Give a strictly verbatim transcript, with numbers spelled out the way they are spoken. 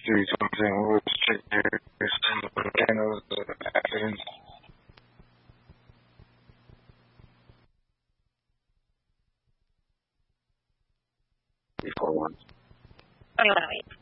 do something with figures and those accidents. Before one. twenty-one oh eight.